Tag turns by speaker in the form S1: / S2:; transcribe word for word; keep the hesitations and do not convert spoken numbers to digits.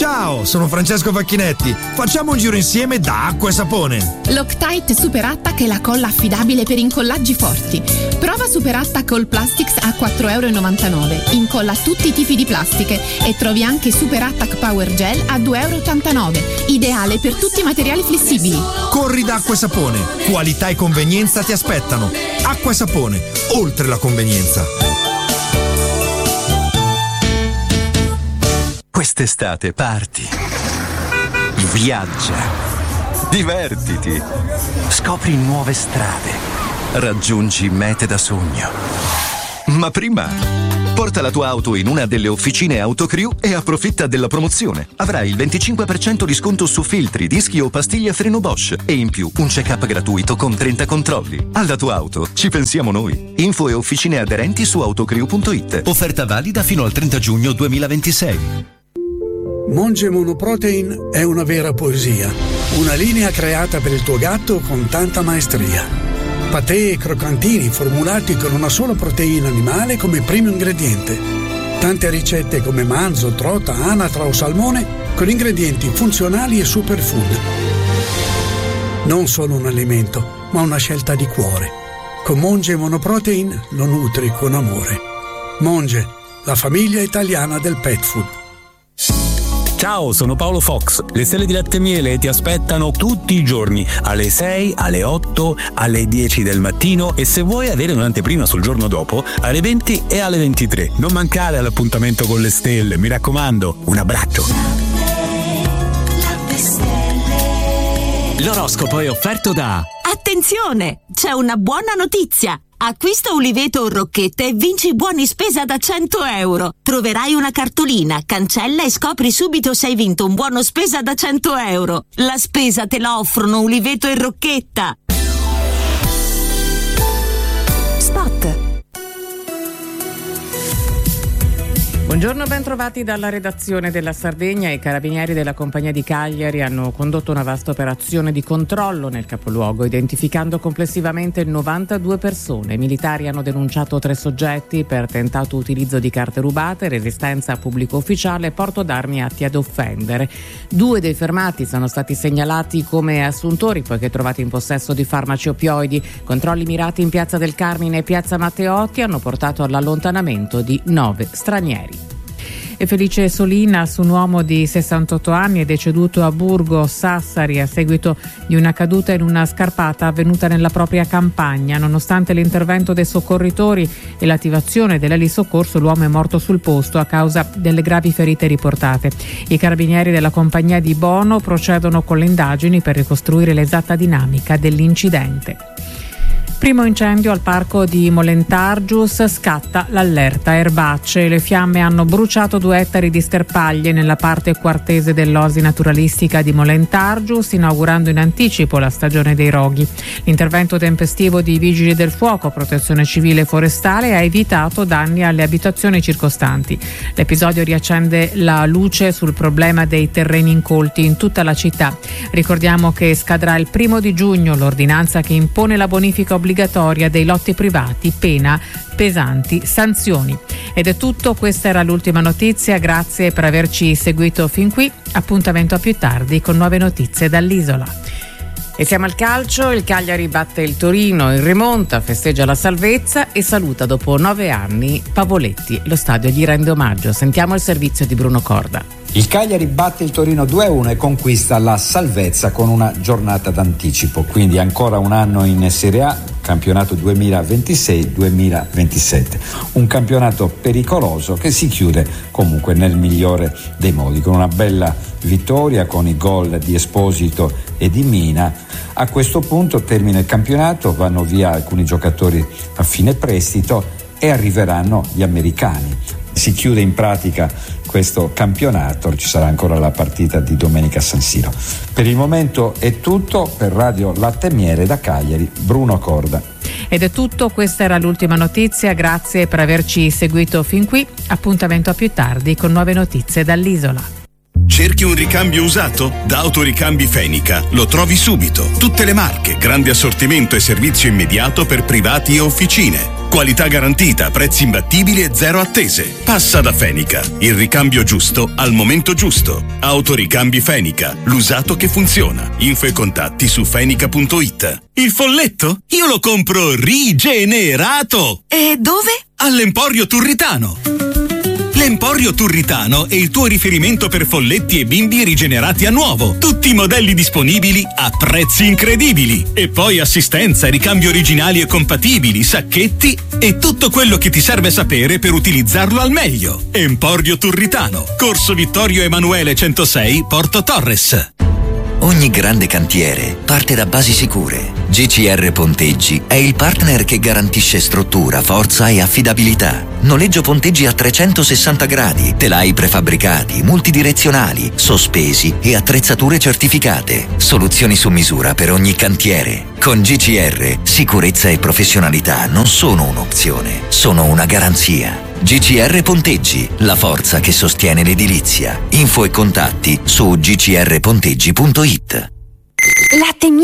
S1: Ciao, sono Francesco Facchinetti. Facciamo un giro insieme da Acqua e Sapone.
S2: L'Octite Super Attack è la colla affidabile per incollaggi forti. Prova Super Attack All Plastics a quattro virgola novantanove euro. Incolla tutti i tipi di plastiche e trovi anche Super Attack Power Gel a due virgola ottantanove euro. Ideale per tutti i materiali flessibili.
S1: Corri da Acqua e Sapone. Qualità e convenienza ti aspettano. Acqua e Sapone, oltre la convenienza.
S3: Quest'estate parti, viaggia, divertiti, scopri nuove strade, raggiungi mete da sogno. Ma prima, porta la tua auto in una delle officine Autocrew e approfitta della promozione. Avrai il venticinque per cento di sconto su filtri, dischi o pastiglie a freno Bosch e in più un check-up gratuito con trenta controlli. Alla tua auto ci pensiamo noi. Info e officine aderenti su autocrew punto it. Offerta valida fino al trenta giugno duemilaventisei.
S4: Monge Monoprotein è una vera poesia, una linea creata per il tuo gatto con tanta maestria. Patè e croccantini formulati con una sola proteina animale come primo ingrediente. Tante ricette come manzo, trota, anatra o salmone con ingredienti funzionali e superfood. Non solo un alimento, ma una scelta di cuore. Con Monge Monoprotein lo nutri con amore. Monge, la famiglia italiana del pet food.
S5: Ciao, sono Paolo Fox. Le stelle di latte e miele ti aspettano tutti i giorni alle sei, alle otto, alle dieci del mattino e se vuoi avere un'anteprima sul giorno dopo alle venti e alle ventitré. Non mancare all'appuntamento con le stelle, mi raccomando. Un abbraccio.
S6: L'oroscopo è offerto da...
S7: Attenzione! C'è una buona notizia! Acquista Uliveto o Rocchette e vinci buoni spesa da cento euro. Troverai una cartolina, cancella e scopri subito se hai vinto un buono spesa da cento euro. La spesa te la offrono Uliveto e Rocchetta. Spot.
S8: Buongiorno, ben trovati dalla redazione della Sardegna. I carabinieri della compagnia di Cagliari hanno condotto una vasta operazione di controllo nel capoluogo, identificando complessivamente novantadue persone. I militari hanno denunciato tre soggetti per tentato utilizzo di carte rubate, resistenza a pubblico ufficiale e porto d'armi atti ad offendere. Due dei fermati sono stati segnalati come assuntori poiché trovati in possesso di farmaci oppioidi. Controlli mirati in Piazza del Carmine e Piazza Matteotti hanno portato all'allontanamento di nove stranieri. E Felice Solinas, un uomo di sessantotto anni, è deceduto a Burgo Sassari a seguito di una caduta in una scarpata avvenuta nella propria campagna. Nonostante l'intervento dei soccorritori e l'attivazione dell'elisoccorso, l'uomo è morto sul posto a causa delle gravi ferite riportate. I carabinieri della compagnia di Bono procedono con le indagini per ricostruire l'esatta dinamica dell'incidente. Primo incendio al parco di Molentargius, scatta l'allerta erbacce. Le fiamme hanno bruciato due ettari di sterpaglie nella parte quartese dell'oasi naturalistica di Molentargius, inaugurando in anticipo la stagione dei roghi. L'intervento tempestivo di vigili del fuoco, protezione civile e forestale ha evitato danni alle abitazioni circostanti. L'episodio riaccende la luce sul problema dei terreni incolti in tutta la città. Ricordiamo che scadrà il primo di giugno l'ordinanza che impone la bonifica obbligatoria dei lotti privati, pena pesanti sanzioni. Ed è tutto, questa era l'ultima notizia, grazie per averci seguito fin qui, appuntamento a più tardi con nuove notizie dall'isola. E siamo al calcio, il Cagliari batte il Torino in rimonta, festeggia la salvezza e saluta dopo nove anni Pavoletti, lo stadio gli rende omaggio. Sentiamo il servizio di Bruno Corda.
S9: Il Cagliari batte il Torino due a uno e conquista la salvezza con una giornata d'anticipo, quindi ancora un anno in Serie A, campionato duemilaventisei duemilaventisette. Un campionato pericoloso che si chiude comunque nel migliore dei modi, con una bella vittoria, con i gol di Esposito e di Mina. A questo punto termina il campionato, vanno via alcuni giocatori a fine prestito e arriveranno gli americani. Si chiude in pratica questo campionato, ci sarà ancora la partita di domenica a San Siro. Per il momento è tutto, per Radio Latte e Miele da Cagliari, Bruno Corda.
S8: Ed è tutto, questa era l'ultima notizia, grazie per averci seguito fin qui, appuntamento a più tardi con nuove notizie dall'isola.
S10: Cerchi un ricambio usato? Da Autoricambi Fenica lo trovi subito. Tutte le marche, grande assortimento e servizio immediato per privati e officine. Qualità garantita, prezzi imbattibili e zero attese. Passa da Fenica, il ricambio giusto al momento giusto. Autoricambi Fenica, l'usato che funziona. Info e contatti su fenica punto it. Il folletto? Io lo compro rigenerato!
S7: E dove?
S10: All'Emporio Turritano. L'Emporio Turritano è il tuo riferimento per folletti e bimbi rigenerati a nuovo. Tutti i modelli disponibili a prezzi incredibili. E poi assistenza, ricambi originali e compatibili, sacchetti e tutto quello che ti serve sapere per utilizzarlo al meglio. Emporio Turritano, Corso Vittorio Emanuele centosei, Porto Torres.
S6: Ogni grande cantiere parte da basi sicure. G C R Ponteggi è il partner che garantisce struttura, forza e affidabilità. Noleggio ponteggi a trecentosessanta gradi, telai prefabbricati, multidirezionali, sospesi e attrezzature certificate. Soluzioni su misura per ogni cantiere. Con G C R, sicurezza e professionalità non sono un'opzione, sono una garanzia. G C R Ponteggi, la forza che sostiene l'edilizia. Info e contatti su g c r ponteggi punto it.
S11: Latte